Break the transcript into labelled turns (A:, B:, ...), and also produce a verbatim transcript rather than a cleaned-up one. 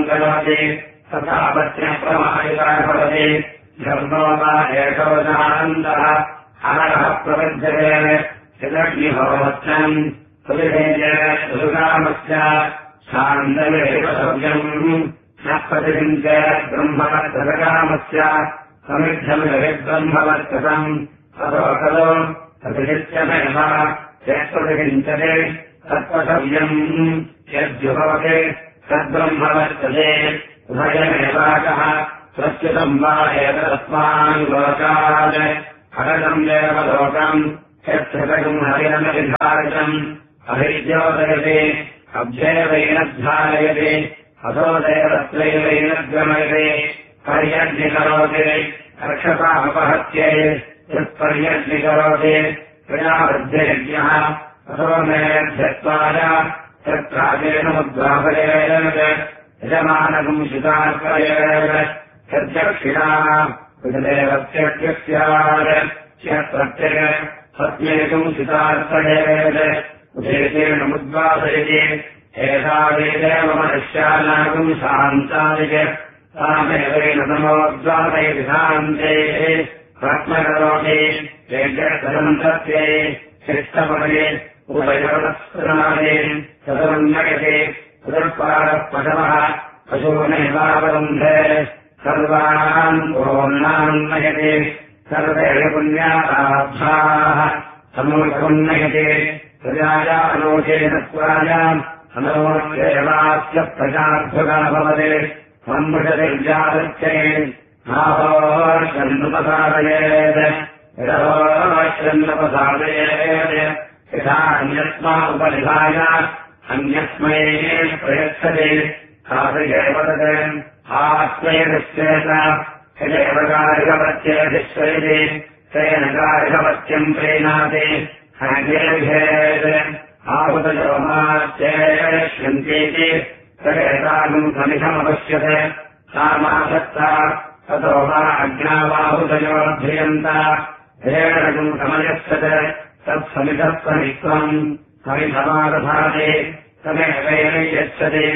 A: करोति तथा पत्यप्रमायिता भवति धर्मो वा एषो जानन्दः अनरः प्रबध्यते यदग्निहोत्रम् सुविधेय सुकामस्य शान्तमेवसव्यम् न प्रतिषिञ्च ब्रह्मवर्तकामस्य समिद्धमिब्रह्मवर्तकम् ततो खलु प्रतिषिच्यमेव यत्प्रतिषिञ्चते तत्त्वसव्यम् यद्युभवते तद्ब्रह्मवर्तते उभयमेवाकः प्रत्युतम् वा एतदस्मान् लोकात् हरदम् देवलोकम् यत्सृतकम् हरिणमविधारितम् अभिद्योदयते अभ्येवैनध्यायते अथो देवत्रैवैनद्गमयते पर्यज्ञिकरोति रक्षतामपहत्ये यत्पर्यज्ञिकरोति प्रजावृद्धियज्ञः अथो मेध्यत्वाय तत्राजेनमुद्वाहयेत् यजमानकम् शितार्पयेत् यद्दक्षिणा विदेवत्यज्ञस्यात् प्रत्यय सत्येकम् सितार्पयेत् उदेशेन मुद्वासयति एषा वेदेव मनुष्यानागम् शान्तादिक तामेवेन तमोद्वासयति शान्तेः प्रात्मकरोति यज्ञसन्तत्ये शिष्टपदे उभयोरस्नादे तदनुन्नयते उदर्पारः पशवः पशूनेवावरुन्धे सर्वान् पूर्णान्नयते सर्वे पुण्याराब्धाः समूलमुन्नयते प्रजायानोचेन स्वायाम् अनोदेवास्य प्रजाभ्युगा भवते सम्मृषतिर्जालच्ये नाहोर्षन्नुपसादयेत् यदहोर्षन्नुपसादयेत् यथा अन्यस्मा उपनिधाय अन्यस्मै प्रयच्छते तादृशेवदते आत्मैरिश्चेत यदेवकारिकवत्यधिश्वयति तेन कारिकवत्यम् प्रीणाति हृदेभेत् आहुतयोमाच्चेष्यन्तीति तदेतागम् समिधमपश्यते सामासक्ता ततो वा अज्ञावाहुतयोऽभ्रियन्ता हेणगम् समयस्यते तत्समिधत्वमित्वम् समिधमादधाति तमेवेन यच्छति